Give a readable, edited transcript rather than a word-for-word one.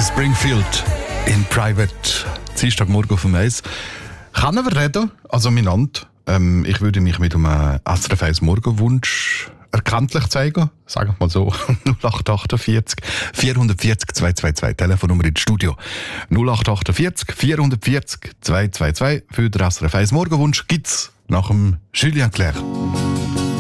Springfield in Private. Dienstagmorgen auf dem Eis. Können wir reden? Also miteinander. Ich würde mich mit einem SRF 1 Morgenwunsch erkenntlich zeigen. Sagen wir mal so. 0848 440 222. Telefonnummer ins Studio. 0848 440 222. Für den SRF 1 Morgenwunsch gibt's nach dem Julien Clerc.